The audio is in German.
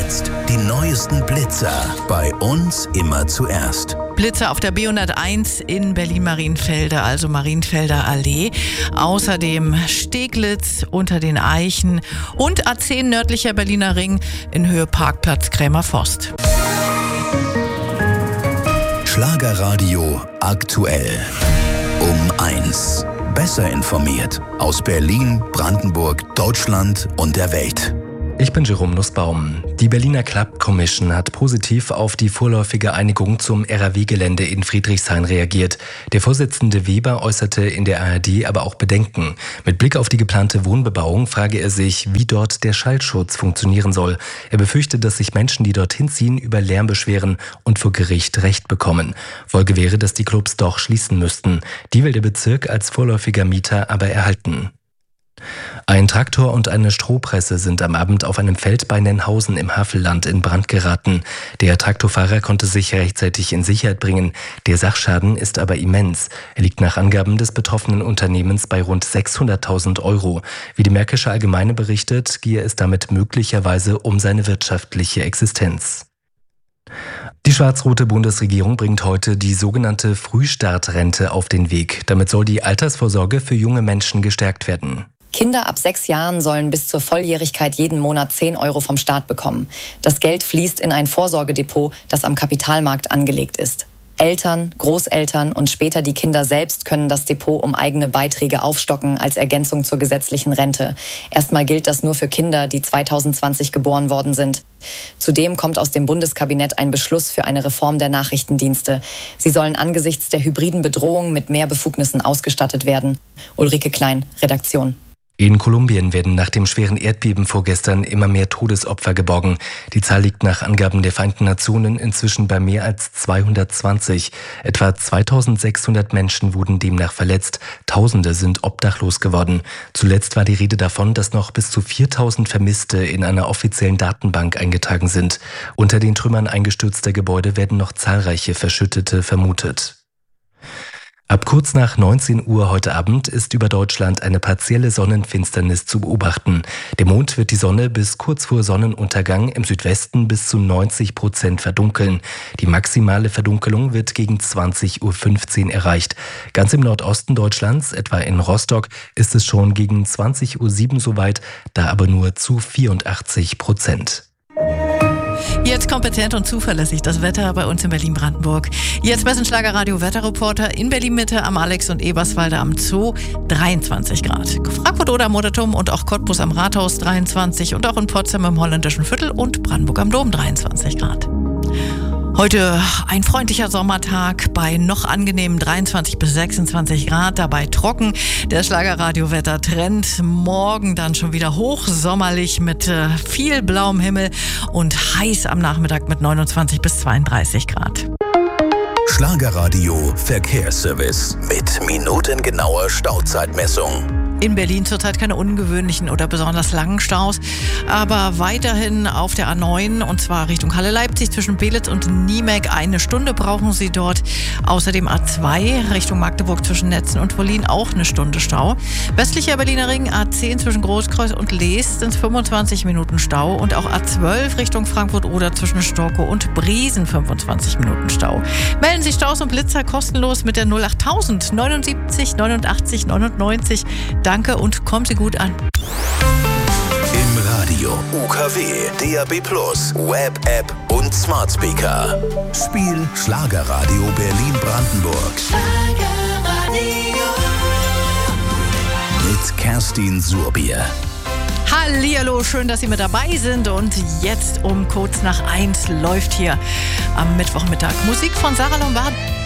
Jetzt die neuesten Blitzer. Bei uns immer zuerst. Blitzer auf der B101 in Berlin-Marienfelde, also Marienfelder Allee. Außerdem Steglitz unter den Eichen und A10 nördlicher Berliner Ring in Höhe Parkplatz Krämerforst. Schlagerradio aktuell. Um 1. Besser informiert aus Berlin, Brandenburg, Deutschland und der Welt. Ich bin Jerome Nussbaum. Die Berliner Club Commission hat positiv auf die vorläufige Einigung zum RAW-Gelände in Friedrichshain reagiert. Der Vorsitzende Weber äußerte in der ARD aber auch Bedenken. Mit Blick auf die geplante Wohnbebauung frage er sich, wie dort der Schallschutz funktionieren soll. Er befürchtet, dass sich Menschen, die dorthin ziehen, über Lärm beschweren und vor Gericht Recht bekommen. Folge wäre, dass die Clubs doch schließen müssten. Die will der Bezirk als vorläufiger Mieter aber erhalten. Ein Traktor und eine Strohpresse sind am Abend auf einem Feld bei Nennhausen im Havelland in Brand geraten. Der Traktorfahrer konnte sich rechtzeitig in Sicherheit bringen. Der Sachschaden ist aber immens. Er liegt nach Angaben des betroffenen Unternehmens bei rund 600.000 €. Wie die Märkische Allgemeine berichtet, gehe es damit möglicherweise um seine wirtschaftliche Existenz. Die schwarz-rote Bundesregierung bringt heute die sogenannte Frühstartrente auf den Weg. Damit soll die Altersvorsorge für junge Menschen gestärkt werden. Kinder ab 6 Jahren sollen bis zur Volljährigkeit jeden Monat 10 € vom Staat bekommen. Das Geld fließt in ein Vorsorgedepot, das am Kapitalmarkt angelegt ist. Eltern, Großeltern und später die Kinder selbst können das Depot um eigene Beiträge aufstocken als Ergänzung zur gesetzlichen Rente. Erstmal gilt das nur für Kinder, die 2020 geboren worden sind. Zudem kommt aus dem Bundeskabinett ein Beschluss für eine Reform der Nachrichtendienste. Sie sollen angesichts der hybriden Bedrohung mit mehr Befugnissen ausgestattet werden. Ulrike Klein, Redaktion. In Kolumbien werden nach dem schweren Erdbeben vorgestern immer mehr Todesopfer geborgen. Die Zahl liegt nach Angaben der Vereinten Nationen inzwischen bei mehr als 220. Etwa 2600 Menschen wurden demnach verletzt. Tausende sind obdachlos geworden. Zuletzt war die Rede davon, dass noch bis zu 4000 Vermisste in einer offiziellen Datenbank eingetragen sind. Unter den Trümmern eingestürzter Gebäude werden noch zahlreiche Verschüttete vermutet. Ab kurz nach 19 Uhr heute Abend ist über Deutschland eine partielle Sonnenfinsternis zu beobachten. Der Mond wird die Sonne bis kurz vor Sonnenuntergang im Südwesten bis zu 90% verdunkeln. Die maximale Verdunkelung wird gegen 20:15 Uhr erreicht. Ganz im Nordosten Deutschlands, etwa in Rostock, ist es schon gegen 20:07 Uhr soweit, da aber nur zu 84%. Jetzt kompetent und zuverlässig das Wetter bei uns in Berlin-Brandenburg. Jetzt besten Schlagerradio-Wetterreporter in Berlin-Mitte am Alex- und Eberswalde am Zoo 23 Grad. Frankfurt oder am Modertum und auch Cottbus am Rathaus 23 und auch in Potsdam im Holländischen Viertel und Brandenburg am Dom 23 Grad. Heute ein freundlicher Sommertag bei noch angenehmen 23 bis 26 Grad, dabei trocken. Der Schlagerradio-Wetter-Trend morgen dann schon wieder hochsommerlich mit viel blauem Himmel und heiß am Nachmittag mit 29 bis 32 Grad. Schlagerradio Verkehrsservice mit minutengenauer Stauzeitmessung. In Berlin zurzeit keine ungewöhnlichen oder besonders langen Staus, aber weiterhin auf der A9 und zwar Richtung Halle-Leipzig zwischen Belitz und Niemek 1 Stunde brauchen Sie dort. Außerdem A2 Richtung Magdeburg zwischen Netzen und Wollin auch 1 Stunde Stau. Westlicher Berliner Ring A10 zwischen Großkreuz und Leest sind 25 Minuten Stau und auch A12 Richtung Frankfurt-Oder zwischen Storkow und Briesen 25 Minuten Stau. Melden Sie Staus und Blitzer kostenlos mit der 08000 79 89 99. Danke und kommen Sie gut an. Im Radio, UKW, DAB+, Web-App und Smart Speaker. Spiel Schlagerradio Berlin-Brandenburg. Schlagerradio. Mit Kerstin Surbier. Hallihallo, schön, dass Sie mit dabei sind. Und jetzt um kurz nach 1 läuft hier am Mittwochmittag Musik von Sarah Lombard.